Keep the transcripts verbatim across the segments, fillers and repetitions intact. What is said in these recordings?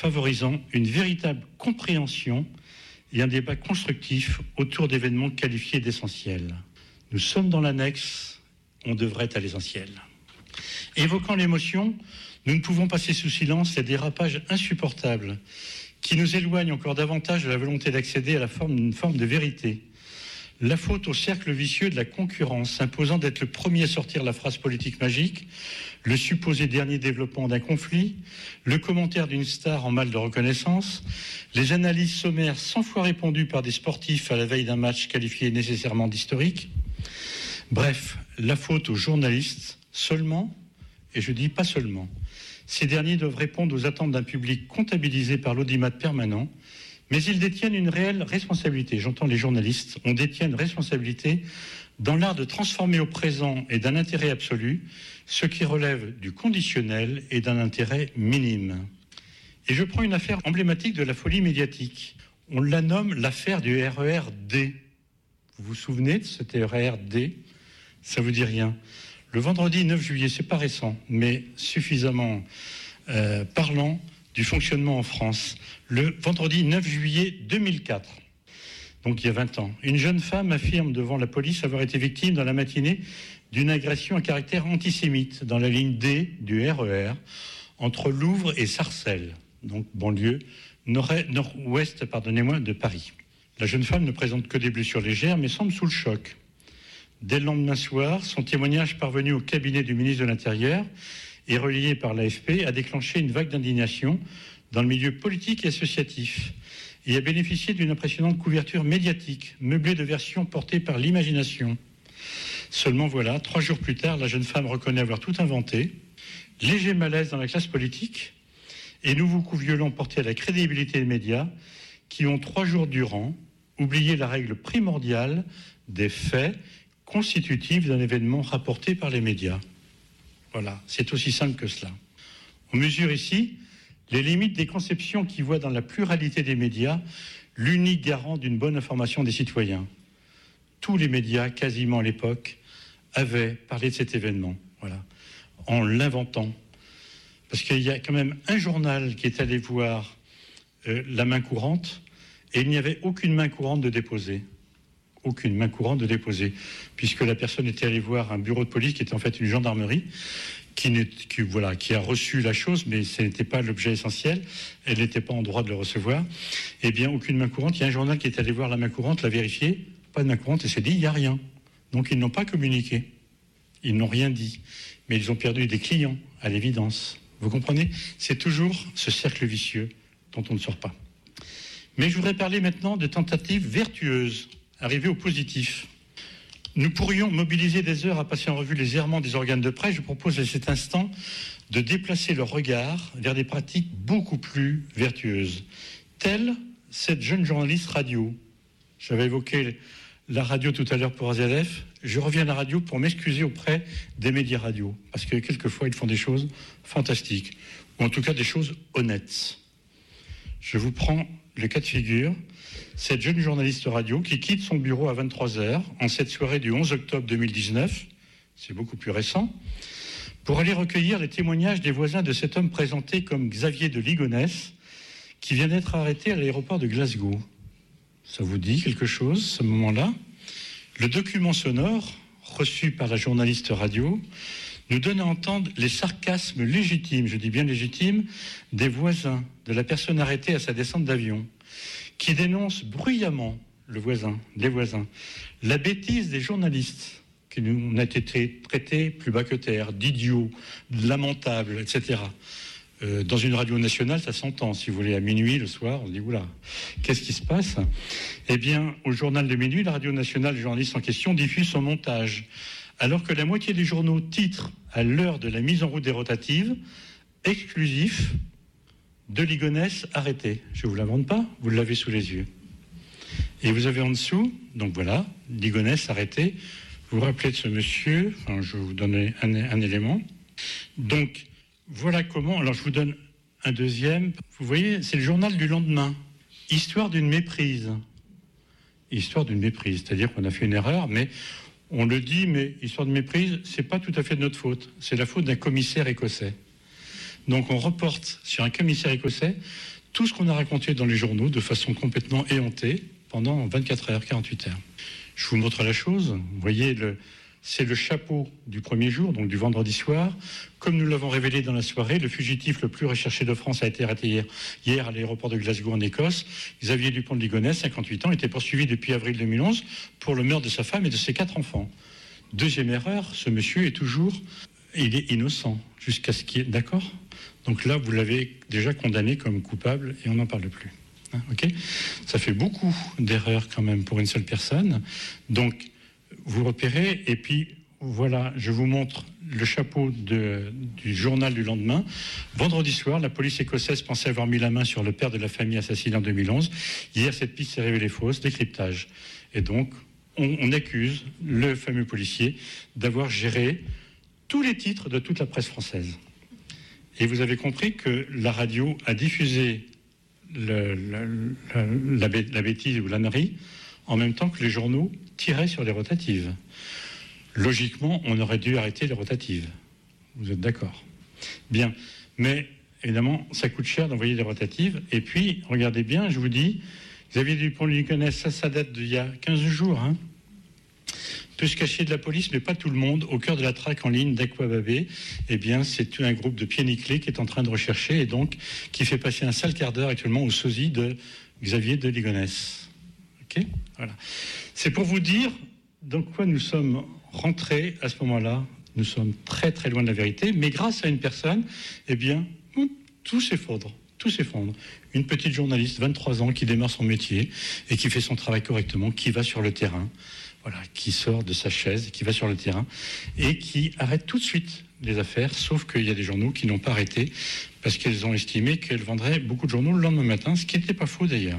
favorisant une véritable compréhension et un débat constructif autour d'événements qualifiés d'essentiels. Nous sommes dans l'annexe, on devrait être à l'essentiel. Évoquant l'émotion, nous ne pouvons passer sous silence les dérapages insupportables qui nous éloignent encore davantage de la volonté d'accéder à la forme d'une forme de vérité. La faute au cercle vicieux de la concurrence, imposant d'être le premier à sortir la phrase politique magique, le supposé dernier développement d'un conflit, le commentaire d'une star en mal de reconnaissance, les analyses sommaires cent fois répondues par des sportifs à la veille d'un match qualifié nécessairement d'historique. Bref, la faute aux journalistes seulement, et je dis pas seulement. Ces derniers doivent répondre aux attentes d'un public comptabilisé par l'audimat permanent, mais ils détiennent une réelle responsabilité. J'entends les journalistes, on détient une responsabilité dans l'art de transformer au présent et d'un intérêt absolu ce qui relève du conditionnel et d'un intérêt minime. Et je prends une affaire emblématique de la folie médiatique. On la nomme l'affaire du R E R D. Vous vous souvenez de cet R E R D ? Ça vous dit rien. Le vendredi neuf juillet, c'est pas récent, mais suffisamment euh, parlant du fonctionnement en France. Le vendredi neuf juillet deux mille quatre, donc il y a vingt ans, une jeune femme affirme devant la police avoir été victime dans la matinée d'une agression à caractère antisémite dans la ligne D du R E R entre Louvre et Sarcelles, donc banlieue nord-ouest, pardonnez-moi, de Paris. La jeune femme ne présente que des blessures légères, mais semble sous le choc. Dès le lendemain soir, son témoignage parvenu au cabinet du ministre de l'Intérieur et relayé par l'A F P a déclenché une vague d'indignation dans le milieu politique et associatif et a bénéficié d'une impressionnante couverture médiatique, meublée de versions portées par l'imagination. Seulement voilà, trois jours plus tard, la jeune femme reconnaît avoir tout inventé, léger malaise dans la classe politique et nouveau coup violent porté à la crédibilité des médias qui ont trois jours durant oublié la règle primordiale des faits constitutifs d'un événement rapporté par les médias. Voilà, c'est aussi simple que cela. On mesure ici les limites des conceptions qui voient dans la pluralité des médias l'unique garant d'une bonne information des citoyens. Tous les médias, quasiment à l'époque, avaient parlé de cet événement, voilà, en l'inventant. Parce qu'il y a quand même un journal qui est allé voir euh, la main courante et il n'y avait aucune main courante de déposer. Aucune main courante de déposer, puisque la personne était allée voir un bureau de police qui était en fait une gendarmerie, qui, qui, voilà, qui a reçu la chose, mais ce n'était pas l'objet essentiel, elle n'était pas en droit de le recevoir. Eh bien, aucune main courante. Il y a un journal qui est allé voir la main courante, l'a vérifié, pas de main courante, et s'est dit, il n'y a rien. Donc ils n'ont pas communiqué, ils n'ont rien dit, mais ils ont perdu des clients, à l'évidence. Vous comprenez ? C'est toujours ce cercle vicieux dont on ne sort pas. Mais je voudrais parler maintenant de tentatives vertueuses. Arrivé au positif. Nous pourrions mobiliser des heures à passer en revue les errements des organes de presse. Je propose à cet instant de déplacer le regard vers des pratiques beaucoup plus vertueuses, telle cette jeune journaliste radio. J'avais évoqué la radio tout à l'heure pour A Z F. Je reviens à la radio pour m'excuser auprès des médias radio, parce que quelquefois ils font des choses fantastiques, ou en tout cas des choses honnêtes. Je vous prends le cas de figure. Cette jeune journaliste radio qui quitte son bureau à vingt-trois heures en cette soirée du onze octobre deux mille dix-neuf, c'est beaucoup plus récent, pour aller recueillir les témoignages des voisins de cet homme présenté comme Xavier de Ligonnès, qui vient d'être arrêté à l'aéroport de Glasgow. Ça vous dit quelque chose, ce moment-là ? Le document sonore, reçu par la journaliste radio, nous donne à entendre les sarcasmes légitimes, je dis bien légitimes, des voisins de la personne arrêtée à sa descente d'avion, qui dénonce bruyamment le voisin, les voisins, la bêtise des journalistes, qui nous a été traités plus bas que terre, d'idiots, de lamentables, et cetera. Euh, dans une radio nationale, ça s'entend, si vous voulez, à minuit, le soir, on se dit, oula, qu'est-ce qui se passe ? Eh bien, au journal de minuit, la radio nationale, le journaliste en question, diffuse son montage, alors que la moitié des journaux titrent, à l'heure de la mise en route des rotatives, exclusif, de Ligonnès arrêté. Je ne vous l'invente pas, vous l'avez sous les yeux. Et vous avez en dessous, donc voilà, Ligonnès arrêté. Vous vous rappelez de ce monsieur, enfin, je vais vous donner un, un élément. Donc, voilà comment, alors je vous donne un deuxième. Vous voyez, c'est le journal du lendemain. Histoire d'une méprise. Histoire d'une méprise, c'est-à-dire qu'on a fait une erreur, mais on le dit, mais histoire de méprise, c'est pas tout à fait de notre faute. C'est la faute d'un commissaire écossais. Donc on reporte sur un commissaire écossais tout ce qu'on a raconté dans les journaux de façon complètement éhontée pendant vingt-quatre heures, quarante-huit heures. Je vous montre la chose. Vous voyez, le, c'est le chapeau du premier jour, donc du vendredi soir. Comme nous l'avons révélé dans la soirée, le fugitif le plus recherché de France a été arrêté hier, hier à l'aéroport de Glasgow en Écosse. Xavier Dupont de Ligonnès, cinquante-huit ans, était poursuivi depuis avril deux mille onze pour le meurtre de sa femme et de ses quatre enfants. Deuxième erreur, ce monsieur est toujours, il est innocent jusqu'à ce qu'il est d'accord. Donc là, vous l'avez déjà condamné comme coupable et on n'en parle plus. Hein, ok ? Ça fait beaucoup d'erreurs quand même pour une seule personne. Donc, vous repérez et puis voilà, je vous montre le chapeau de, du journal du lendemain. Vendredi soir, la police écossaise pensait avoir mis la main sur le père de la famille assassinée en deux mille onze. Hier, cette piste s'est révélée fausse, décryptage. Et donc, on, on accuse le fameux policier d'avoir géré tous les titres de toute la presse française. Et vous avez compris que la radio a diffusé le, le, le, la, la bêtise ou l'ânerie en même temps que les journaux tiraient sur les rotatives. Logiquement, on aurait dû arrêter les rotatives. Vous êtes d'accord ? Bien. Mais évidemment, ça coûte cher d'envoyer des rotatives. Et puis, regardez bien, je vous dis, Xavier Dupont de Ligonnès, ça, ça date d'il y a quinze jours, hein. Peut se cacher de la police, mais pas tout le monde. Au cœur de la traque en ligne d'Aquababé, eh bien, c'est tout un groupe de pieds nickelés qui est en train de rechercher et donc qui fait passer un sale quart d'heure actuellement au sosie de Xavier de Ligonnès. Ok ? Voilà. C'est pour vous dire dans quoi nous sommes rentrés à ce moment-là. Nous sommes très très loin de la vérité, mais grâce à une personne, eh bien, tout s'effondre. Tout s'effondre. Une petite journaliste, vingt-trois ans, qui démarre son métier et qui fait son travail correctement, qui va sur le terrain. Voilà, qui sort de sa chaise, qui va sur le terrain et qui arrête tout de suite les affaires, sauf qu'il y a des journaux qui n'ont pas arrêté parce qu'ils ont estimé qu'elles vendraient beaucoup de journaux le lendemain matin, ce qui n'était pas faux d'ailleurs.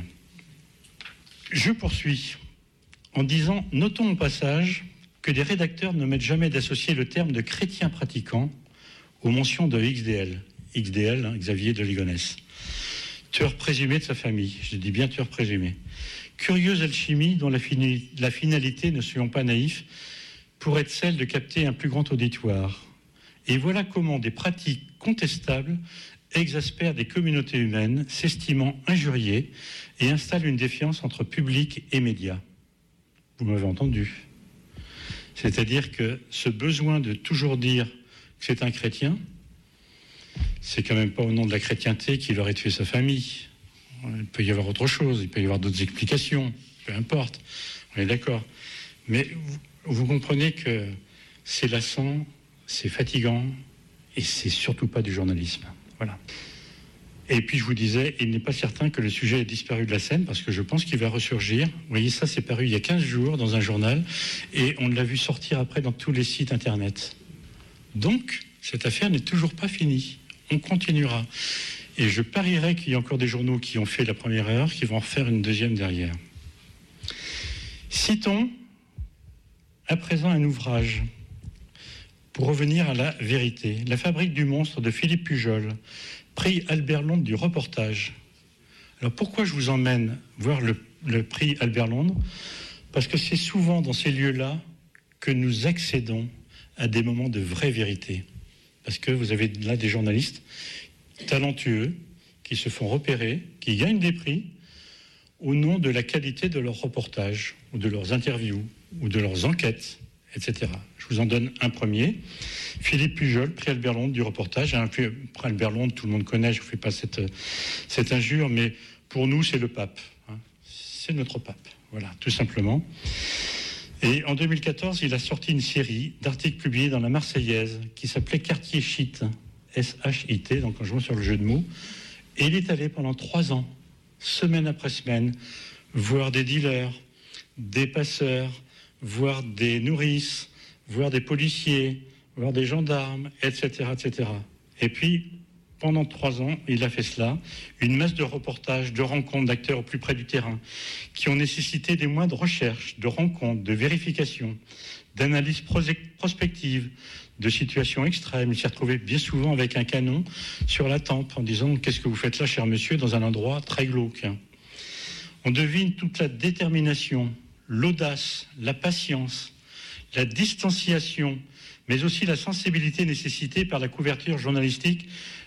Je poursuis en disant, notons au passage que des rédacteurs ne mettent jamais d'associer le terme de chrétien pratiquant aux mentions de X D L. X D L, hein, Xavier de Ligonnès. Tueur présumé de sa famille, je dis bien tueur présumé. Curieuse alchimie dont la, fini- la finalité, ne soyons pas naïfs, pourrait être celle de capter un plus grand auditoire. Et voilà comment des pratiques contestables exaspèrent des communautés humaines, s'estimant injuriées, et installent une défiance entre public et médias. Vous m'avez entendu. C'est-à-dire que ce besoin de toujours dire que c'est un chrétien, c'est quand même pas au nom de la chrétienté qu'il aurait tué sa famille. Il peut y avoir autre chose, il peut y avoir d'autres explications, peu importe, on est d'accord. Mais vous, vous comprenez que c'est lassant, c'est fatigant, et c'est surtout pas du journalisme. Voilà. Et puis je vous disais, il n'est pas certain que le sujet ait disparu de la scène, parce que je pense qu'il va ressurgir. Vous voyez, ça c'est paru il y a quinze jours dans un journal, et on l'a vu sortir après dans tous les sites internet. Donc, cette affaire n'est toujours pas finie. On continuera. Et je parierais qu'il y a encore des journaux qui ont fait la première erreur, qui vont en refaire une deuxième derrière. Citons à présent un ouvrage pour revenir à la vérité. La fabrique du monstre de Philippe Pujol, prix Albert Londres du reportage. Alors pourquoi je vous emmène voir le, le prix Albert Londres ? Parce que c'est souvent dans ces lieux-là que nous accédons à des moments de vraie vérité. Parce que vous avez là des journalistes talentueux, qui se font repérer, qui gagnent des prix au nom de la qualité de leurs reportages, ou de leurs interviews, ou de leurs enquêtes, et cetera. Je vous en donne un premier. Philippe Pujol, prix Albert Londres du reportage. Un prix Albert Londres, tout le monde connaît, je ne vous fais pas cette, cette injure, mais pour nous, c'est le pape. Hein. C'est notre pape, voilà, tout simplement. Et en deux mille quatorze, il a sorti une série d'articles publiés dans la Marseillaise qui s'appelait Quartier Shit. S H I T, donc en jouant sur le jeu de mots. Et il est allé pendant trois ans, semaine après semaine, voir des dealers, des passeurs, voir des nourrices, voir des policiers, voir des gendarmes, et cetera, et cetera. Et puis, pendant trois ans, il a fait cela, une masse de reportages, de rencontres d'acteurs au plus près du terrain, qui ont nécessité des mois de recherche, de rencontres, de vérifications, d'analyses prospectives, de situations extrêmes. Il s'est retrouvé bien souvent avec un canon sur la tempe en disant « Qu'est-ce que vous faites là, cher monsieur, dans un endroit très glauque ?» On devine toute la détermination, l'audace, la patience, la distanciation, mais aussi la sensibilité nécessitée par la couverture journalistique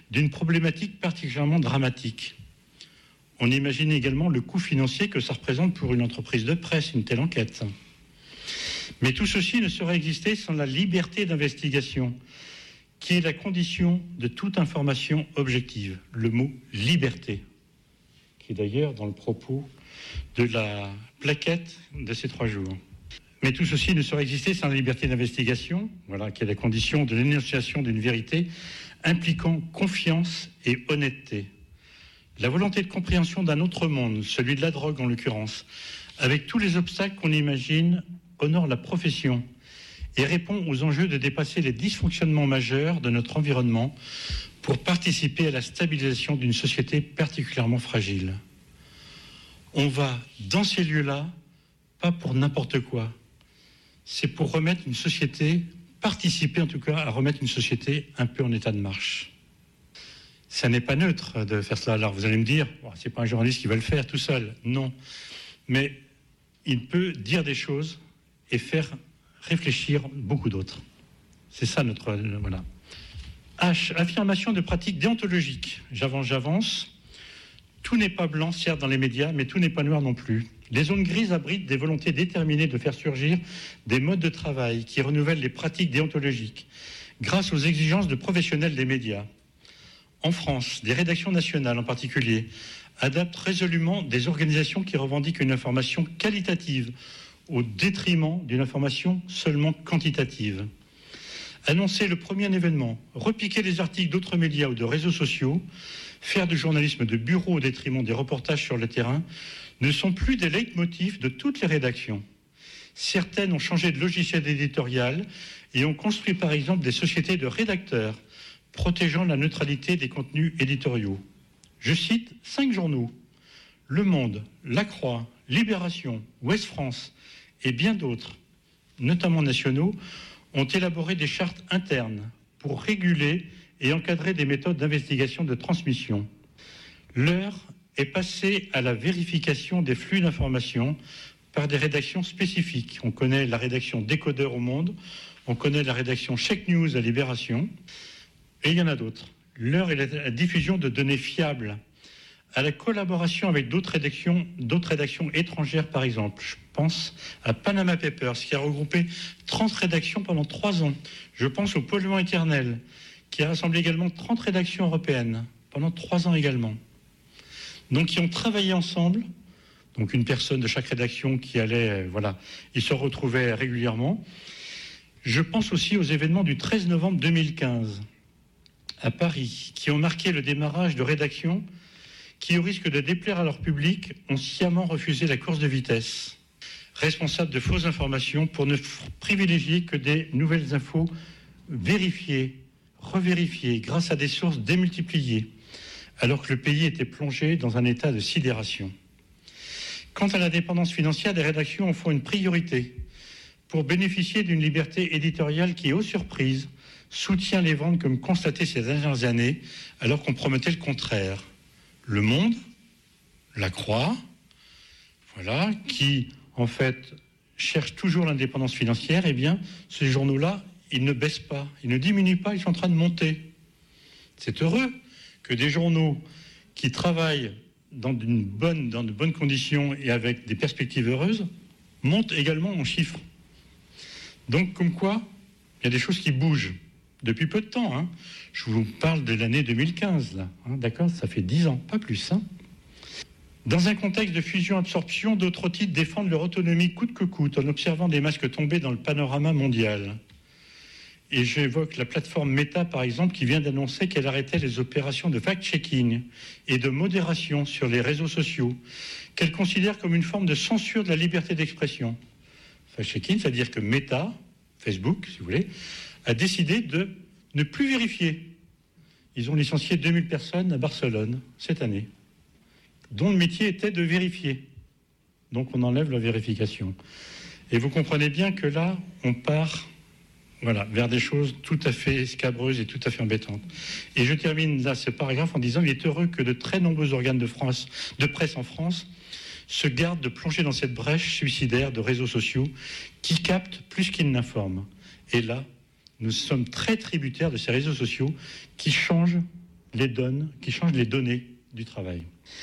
d'une problématique particulièrement dramatique. On imagine également le coût financier que ça représente pour une entreprise de presse, une telle enquête. Mais tout ceci ne saurait exister sans la liberté d'investigation, qui est la condition de toute information objective. Le mot « liberté », qui est d'ailleurs dans le propos de la plaquette de ces trois jours. Mais tout ceci ne saurait exister sans la liberté d'investigation, voilà, qui est la condition de l'énonciation d'une vérité impliquant confiance et honnêteté. La volonté de compréhension d'un autre monde, celui de la drogue en l'occurrence, avec tous les obstacles qu'on imagine, honore la profession et répond aux enjeux de dépasser les dysfonctionnements majeurs de notre environnement pour participer à la stabilisation d'une société particulièrement fragile. On va dans ces lieux-là, pas pour n'importe quoi. C'est pour remettre une société, participer en tout cas à remettre une société un peu en état de marche. Ça n'est pas neutre de faire cela. Alors vous allez me dire, oh, c'est pas un journaliste qui va le faire tout seul. Non. Mais il peut dire des choses et faire réfléchir beaucoup d'autres. C'est ça notre... Voilà. H, affirmation de pratiques déontologiques. J'avance, j'avance. Tout n'est pas blanc, certes, dans les médias, mais tout n'est pas noir non plus. Les zones grises abritent des volontés déterminées de faire surgir des modes de travail qui renouvellent les pratiques déontologiques grâce aux exigences de professionnels des médias. En France, des rédactions nationales en particulier adaptent résolument des organisations qui revendiquent une information qualitative au détriment d'une information seulement quantitative. Annoncer le premier événement, repiquer les articles d'autres médias ou de réseaux sociaux, faire du journalisme de bureau au détriment des reportages sur le terrain, ne sont plus des leitmotifs de toutes les rédactions. Certaines ont changé de logiciel éditorial et ont construit par exemple des sociétés de rédacteurs protégeant la neutralité des contenus éditoriaux. Je cite cinq journaux, Le Monde, La Croix, Libération, Ouest France et bien d'autres, notamment nationaux, ont élaboré des chartes internes pour réguler et encadrer des méthodes d'investigation de transmission. L'heure est passée à la vérification des flux d'informations par des rédactions spécifiques. On connaît la rédaction Décodeur au Monde, on connaît la rédaction Check News à Libération, et il y en a d'autres. L'heure est la diffusion de données fiables, à la collaboration avec d'autres rédactions, d'autres rédactions étrangères, par exemple. Je pense à Panama Papers, qui a regroupé trente rédactions pendant trois ans. Je pense au Polluant éternel, qui a rassemblé également trente rédactions européennes, pendant trois ans également. Donc, qui ont travaillé ensemble, donc une personne de chaque rédaction qui allait, euh, voilà, ils se retrouvaient régulièrement. Je pense aussi aux événements du treize novembre deux mille quinze, à Paris, qui ont marqué le démarrage de rédactions qui, au risque de déplaire à leur public, ont sciemment refusé la course de vitesse, responsables de fausses informations pour ne privilégier que des nouvelles infos vérifiées, revérifiées, grâce à des sources démultipliées, alors que le pays était plongé dans un état de sidération. Quant à l'indépendance financière, des rédactions en font une priorité pour bénéficier d'une liberté éditoriale qui, aux surprises, soutient les ventes comme constaté ces dernières années, alors qu'on promettait le contraire. Le Monde, La Croix, voilà, qui en fait cherchent toujours l'indépendance financière, eh bien, ces journaux-là, ils ne baissent pas, ils ne diminuent pas, ils sont en train de monter. C'est heureux que des journaux qui travaillent dans, d'une bonne, dans de bonnes conditions et avec des perspectives heureuses montent également en chiffres. Donc, comme quoi, il y a des choses qui bougent. Depuis peu de temps, hein. Je vous parle de l'année deux mille quinze, là, hein, d'accord, ça fait dix ans, pas plus. Hein. Dans un contexte de fusion-absorption, d'autres titres défendent leur autonomie coûte que coûte en observant des masques tomber dans le panorama mondial. Et j'évoque la plateforme Meta, par exemple, qui vient d'annoncer qu'elle arrêtait les opérations de fact-checking et de modération sur les réseaux sociaux, qu'elle considère comme une forme de censure de la liberté d'expression. Fact-checking, c'est-à-dire que Meta, Facebook, si vous voulez, a décidé de ne plus vérifier. Ils ont licencié deux mille personnes à Barcelone cette année, dont le métier était de vérifier. Donc on enlève la vérification. Et vous comprenez bien que là, on part voilà, vers des choses tout à fait scabreuses et tout à fait embêtantes. Et je termine là ce paragraphe en disant qu'il est heureux que de très nombreux organes de, France, de presse en France se gardent de plonger dans cette brèche suicidaire de réseaux sociaux qui captent plus qu'ils n'informent. Et là, nous sommes très tributaires de ces réseaux sociaux qui changent les donnes, qui changent les données du travail.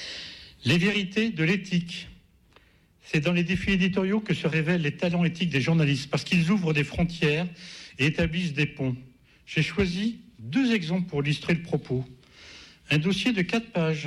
Les vérités de l'éthique. C'est dans les défis éditoriaux que se révèlent les talents éthiques des journalistes, parce qu'ils ouvrent des frontières et établissent des ponts. J'ai choisi deux exemples pour illustrer le propos. Un dossier de quatre pages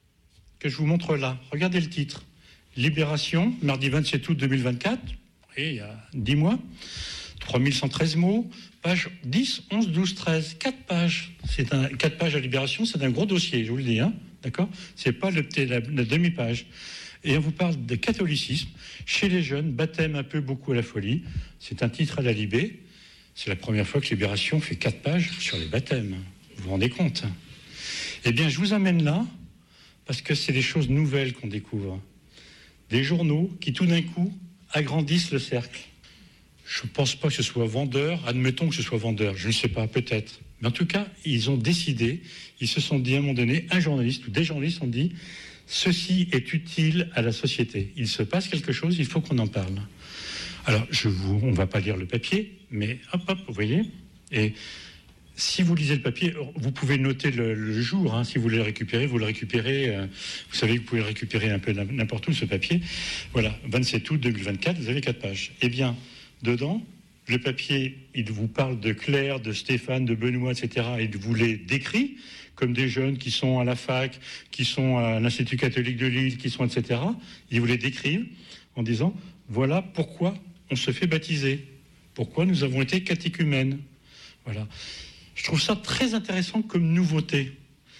que je vous montre là. Regardez le titre. Libération, mardi vingt-sept août deux mille vingt-quatre, et il y a dix mois, trois mille cent treize mots, page dix, onze, douze, treize, quatre pages. C'est un, quatre pages à Libération, c'est un gros dossier, je vous le dis, hein, d'accord ? C'est pas le, la, la demi-page. Et on vous parle de catholicisme chez les jeunes, baptême un peu beaucoup à la folie. C'est un titre à la Libé. C'est la première fois que Libération fait quatre pages sur les baptêmes. Vous vous rendez compte ? Eh bien, je vous amène là, parce que c'est des choses nouvelles qu'on découvre. Des journaux qui, tout d'un coup, agrandissent le cercle. Je ne pense pas que ce soit vendeur, admettons que ce soit vendeur, je ne sais pas, peut-être. Mais en tout cas, ils ont décidé, ils se sont dit à un moment donné, un journaliste ou des journalistes ont dit, ceci est utile à la société. Il se passe quelque chose, il faut qu'on en parle. Alors, je vous, on ne va pas lire le papier, mais hop, hop, vous voyez. Et si vous lisez le papier, vous pouvez noter le, le jour, hein, si vous voulez le récupérer, vous le récupérez, euh, vous savez que vous pouvez le récupérer un peu n'importe où, ce papier. Voilà, vingt-sept août deux mille vingt-quatre, vous avez quatre pages. Eh bien, dedans, le papier, il vous parle de Claire, de Stéphane, de Benoît, et cetera, et il vous les décrit comme des jeunes qui sont à la fac, qui sont à l'Institut catholique de Lille, qui sont, et cetera. Ils vous les décrivent en disant, voilà pourquoi on se fait baptiser, pourquoi nous avons été catéchumènes. Voilà. Je trouve ça très intéressant comme nouveauté.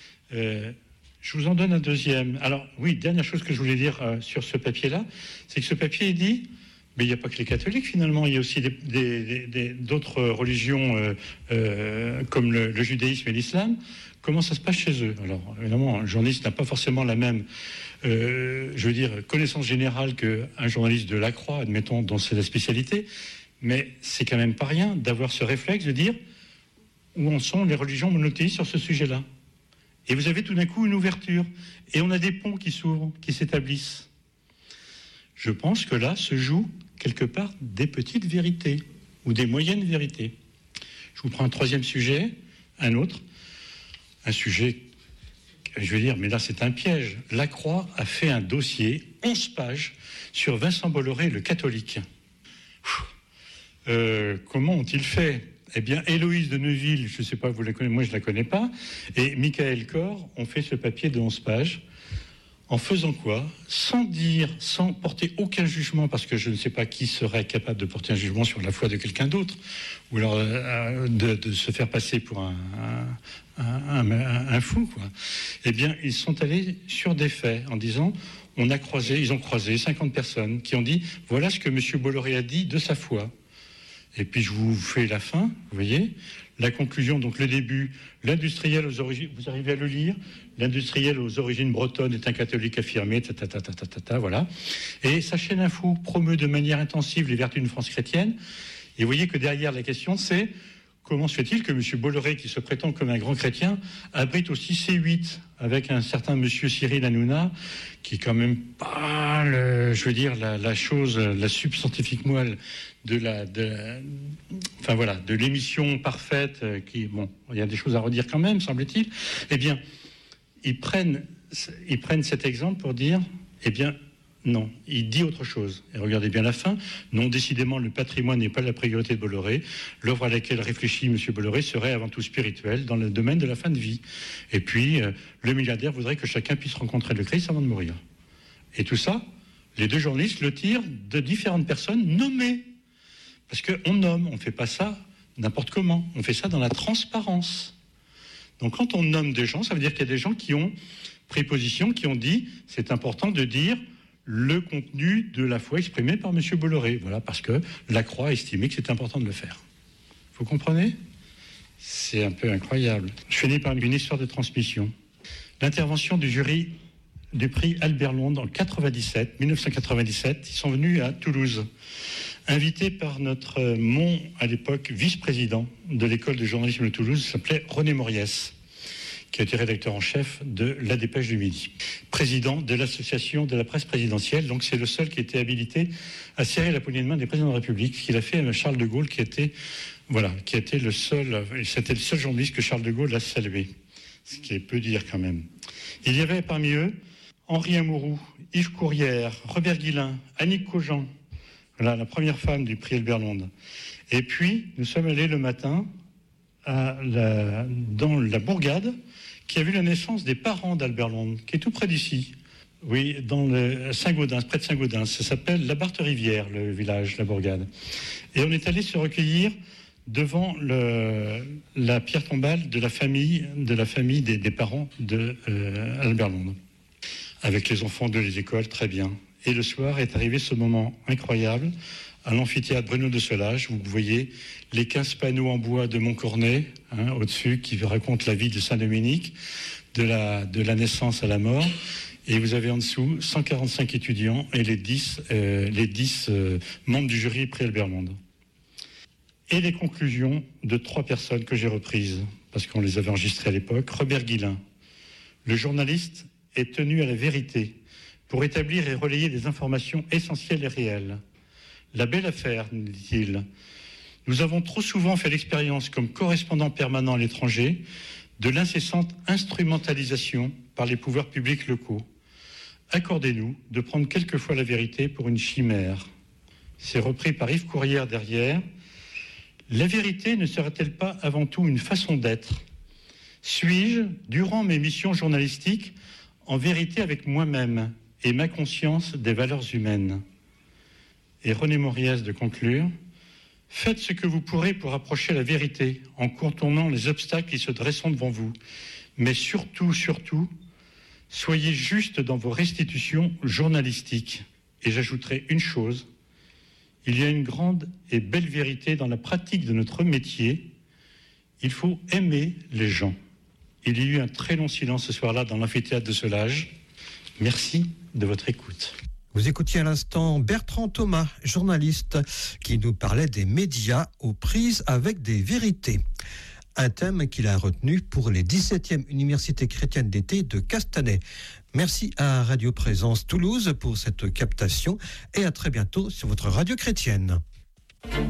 Euh, je vous en donne un deuxième. Alors, oui, dernière chose que je voulais dire euh, sur ce papier-là, c'est que ce papier, il dit, mais il n'y a pas que les catholiques, finalement, il y a aussi des, des, des, des, d'autres religions euh, euh, comme le, le judaïsme et l'islam. Comment ça se passe chez eux ? Alors, évidemment, un journaliste n'a pas forcément la même, euh, je veux dire, connaissance générale qu'un journaliste de La Croix, admettons, dont c'est la spécialité, mais c'est quand même pas rien d'avoir ce réflexe de dire où en sont les religions monothéistes sur ce sujet-là. Et vous avez tout d'un coup une ouverture. Et on a des ponts qui s'ouvrent, qui s'établissent. Je pense que là se jouent quelque part des petites vérités ou des moyennes vérités. Je vous prends un troisième sujet, un autre. Un sujet, je veux dire, mais là c'est un piège. La Croix a fait un dossier, onze pages, sur Vincent Bolloré, le catholique. Euh, comment ont-ils fait ? Eh bien, Héloïse de Neuville, je ne sais pas, vous la connaissez, moi je ne la connais pas, et Michael Corr ont fait ce papier de onze pages, en faisant quoi ? Sans dire, sans porter aucun jugement, parce que je ne sais pas qui serait capable de porter un jugement sur la foi de quelqu'un d'autre, ou alors euh, de, de se faire passer pour un, un, un, un, un fou, quoi. Eh bien, ils sont allés sur des faits, en disant, on a croisé, ils ont croisé cinquante personnes qui ont dit, voilà ce que M. Bolloré a dit de sa foi. Et puis je vous fais la fin, vous voyez, la conclusion, donc le début, l'industriel aux origines, vous arrivez à le lire, l'industriel aux origines bretonnes est un catholique affirmé, ta, ta, ta, ta, ta, ta, ta, voilà. Et sa chaîne info promeut de manière intensive les vertus d'une France chrétienne. Et vous voyez que derrière la question, c'est comment se fait-il que M. Bolloré, qui se prétend comme un grand chrétien, abrite aussi C huit avec un certain M. Cyril Hanouna, qui est quand même pas, le, je veux dire, la, la chose, la substantifique moelle de la, de, enfin voilà, de l'émission parfaite, qui, bon, il y a des choses à redire quand même, semble-t-il. Eh bien, ils prennent, ils prennent cet exemple pour dire, eh bien, non, il dit autre chose. Et regardez bien la fin. Non, décidément, le patrimoine n'est pas la priorité de Bolloré. L'œuvre à laquelle réfléchit M. Bolloré serait avant tout spirituelle, dans le domaine de la fin de vie. Et puis, euh, le milliardaire voudrait que chacun puisse rencontrer le Christ avant de mourir. Et tout ça, les deux journalistes le tirent de différentes personnes nommées. Parce qu'on nomme, on ne fait pas ça n'importe comment. On fait ça dans la transparence. Donc quand on nomme des gens, ça veut dire qu'il y a des gens qui ont pris position, qui ont dit, c'est important de dire le contenu de la foi exprimé par M. Bolloré. Voilà, parce que la Croix a estimé que c'est important de le faire. Vous comprenez ? C'est un peu incroyable. Je finis par une histoire de transmission. L'intervention du jury du prix Albert Londres en quatre-vingt-dix-sept, mille neuf cent quatre-vingt-dix-sept, ils sont venus à Toulouse, invités par notre mon, à l'époque, vice-président de l'école de journalisme de Toulouse, qui s'appelait René Moriès, qui a été rédacteur en chef de La Dépêche du Midi, président de l'association de la presse présidentielle. Donc c'est le seul qui était habilité à serrer la poignée de main des présidents de la République, ce qu'il a fait à Charles de Gaulle, qui était, voilà, qui était le seul, c'était le seul journaliste que Charles de Gaulle a salué. ce qui est peu dire quand même. Il y avait parmi eux Henri Amouroux, Yves Courrière, Robert Guillain, Annick Cogent, voilà, la première femme du prix Albert Londres. Et puis, nous sommes allés le matin à la, dans la bourgade qui a vu la naissance des parents d'Albert Londres, qui est tout près d'ici. Oui, dans le Saint-Gaudens, près de Saint-Gaudens. Ça s'appelle la Barthe-Rivière, le village, la bourgade. Et on est allé se recueillir devant le, la pierre tombale de la famille, de la famille des, des parents de euh, Albert Londres. Avec les enfants de l'école, très bien. Et le soir est arrivé ce moment incroyable à l'amphithéâtre Bruno de Solage. Vous voyez les quinze panneaux en bois de Montcornet, hein, au-dessus, qui racontent la vie de Saint-Dominique, de la, de la naissance à la mort. Et vous avez en dessous cent quarante-cinq étudiants et les dix, euh, les dix euh, membres du jury prix Albert Londres. Et les conclusions de trois personnes que j'ai reprises, parce qu'on les avait enregistrées à l'époque. Robert Guillain, le journaliste est tenu à la vérité pour établir et relayer des informations essentielles et réelles. La belle affaire, nous dit-il. Nous avons trop souvent fait l'expérience, comme correspondant permanent à l'étranger, de l'incessante instrumentalisation par les pouvoirs publics locaux. Accordez-nous de prendre quelquefois la vérité pour une chimère. C'est repris par Yves Courrière derrière. La vérité ne serait-elle pas avant tout une façon d'être ? Suis-je, durant mes missions journalistiques, en vérité avec moi-même et ma conscience des valeurs humaines ? Et René Moriès de conclure, faites ce que vous pourrez pour approcher la vérité en contournant les obstacles qui se dresseront devant vous. Mais surtout, surtout, soyez juste dans vos restitutions journalistiques. Et j'ajouterai une chose, il y a une grande et belle vérité dans la pratique de notre métier. Il faut aimer les gens. Il y a eu un très long silence ce soir-là dans l'amphithéâtre de Solage. Merci de votre écoute. Vous écoutiez à l'instant Bertrand Thomas, journaliste, qui nous parlait des médias aux prises avec des vérités. Un thème qu'il a retenu pour les dix-septièmes Universités chrétiennes d'été de Castanet. Merci à Radio Présence Toulouse pour cette captation et à très bientôt sur votre radio chrétienne.